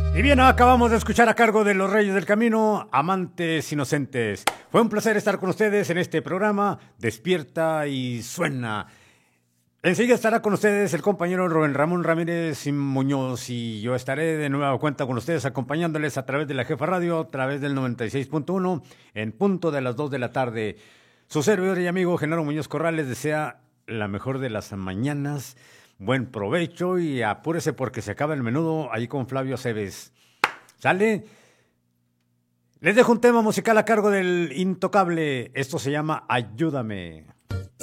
Y bien, acabamos de escuchar a cargo de Los Reyes del Camino, Amantes Inocentes. Fue un placer estar con ustedes en este programa, Despierta y Suena. Enseguida estará con ustedes el compañero Rubén Ramón Ramírez Muñoz y yo estaré de nueva cuenta con ustedes acompañándoles a través de la Jefa Radio, a través del 96.1, en punto de las 2 de la tarde. Su servidor y amigo Genaro Muñoz Corrales desea la mejor de las mañanas, buen provecho y apúrese porque se acaba el menudo ahí con Flavio Aceves. ¿Sale? Les dejo un tema musical a cargo del Intocable. Esto se llama Ayúdame.